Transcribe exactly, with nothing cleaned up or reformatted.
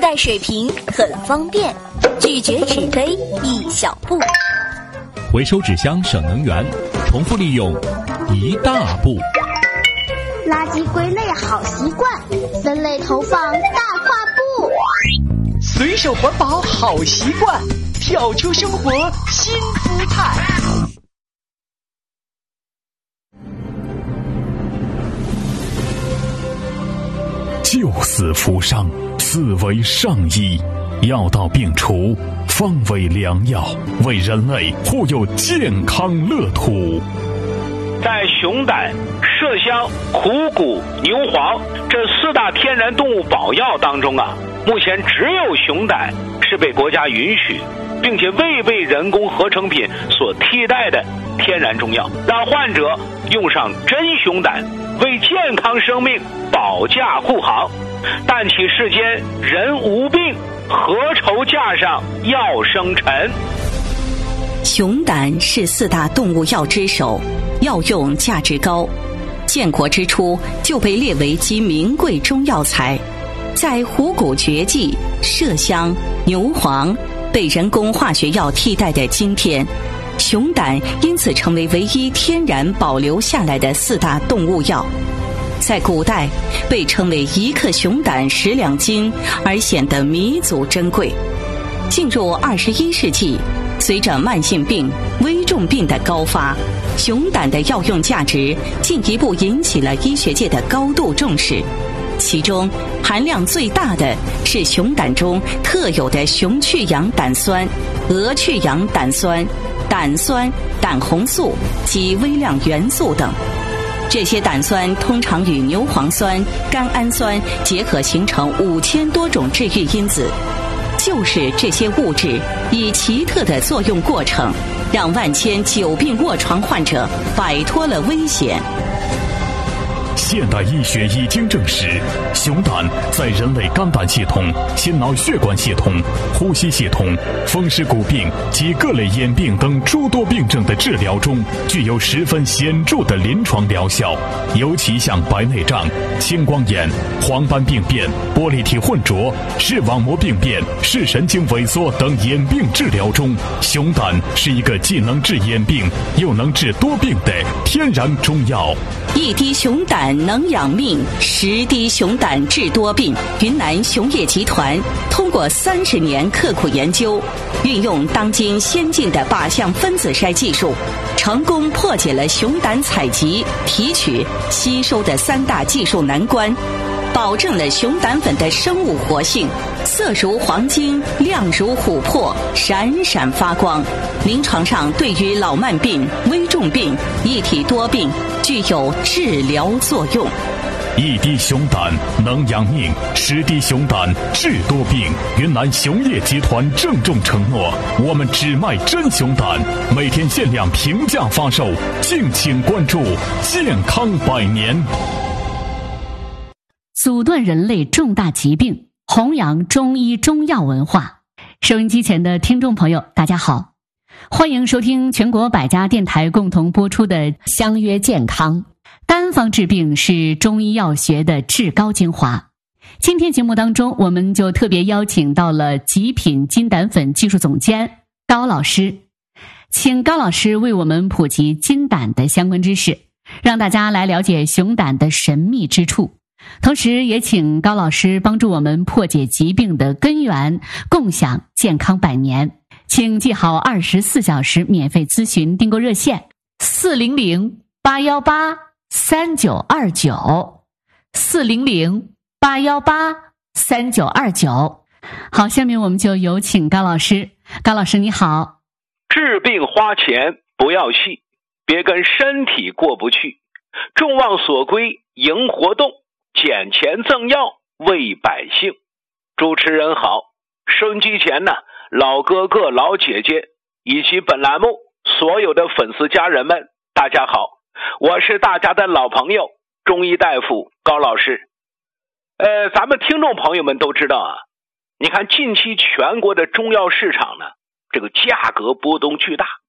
带水瓶很方便，拒绝纸杯一小步。 回收纸箱省能源，重复利用一大步。 垃圾归类好习惯，分类投放大跨步。 随手环保好习惯，跳出生活新姿态。 救死扶伤，此为上医，药到病除，方为良药，为人类护佑健康乐土。 在熊胆、麝香、虎骨、牛黄这四大天然动物保药当中啊，目前只有熊胆是被国家允许并且未被人工合成品所替代的天然中药，让患者用上真熊胆，为健康生命保驾护航。但其世间人无病，何愁架上药生尘。 熊胆是四大动物药之首，药用价值高，建国之初就被列为极名贵中药材。在虎骨绝迹、麝香、牛黄被人工化学药替代的今天，熊胆因此成为唯一天然保留下来的四大动物药。在古代被称为一克熊胆十两金，而显得弥足珍贵。进入二十一世纪，随着慢性病、危重病的高发，熊胆的药用价值进一步引起了医学界的高度重视。其中含量最大的是熊胆中特有的熊去氧胆酸、鹅去氧胆酸、胆酸、胆红素及微量元素等。这些胆酸通常与牛磺酸、甘氨酸结合，形成五千多种治愈因子。就是这些物质以奇特的作用过程，让万千久病卧床患者摆脱了危险。 现代医学已经证实，熊胆在人类肝胆系统、心脑血管系统、呼吸系统、风湿骨病及各类眼病等诸多病症的治疗中，具有十分显著的临床疗效。尤其像白内障、青光眼、黄斑病变、玻璃体混浊、视网膜病变、视神经萎缩等眼病治疗中，熊胆是一个既能治眼病又能治多病的天然中药。 一滴熊胆能养命，十滴熊胆治多病。云南熊业集团通过三十年刻苦研究，运用当今先进的靶向分子筛技术，成功破解了熊胆采集、提取、吸收的三大技术难关，保证了熊胆粉的生物活性，色如黄金，亮如琥珀，闪闪发光。临床上对于老慢病、危重病、一体多病具有治疗作用。 一滴熊胆能养命，十滴熊胆治多病。云南熊业集团郑重承诺，我们只卖真熊胆，每天限量平价发售，敬请关注。健康百年， 阻断人类重大疾病，弘扬中医中药文化。收音机前的听众朋友，大家好，欢迎收听全国百家电台共同播出的《相约健康》。单方治病是中医药学的至高精华。今天节目当中，我们就特别邀请到了极品金胆粉技术总监高老师，请高老师为我们普及金胆的相关知识，让大家来了解熊胆的神秘之处。同时也请高老师帮助我们破解疾病的根源，共享健康百年。请记好二十四小时免费咨询订购热线四零零八一八三九二九四零零八一八三九二九。好，下面我们就有请高老师。高老师你好。 治病花钱不要气，别跟身体过不去，众望所归迎活动，捡钱赠药为百姓。主持人好，收音机前呢，老哥哥老姐姐以及本栏目所有的粉丝家人们，大家好，我是大家的老朋友中医大夫高老师。呃，咱们听众朋友们都知道啊，你看近期全国的中药市场呢，这个价格波动巨大，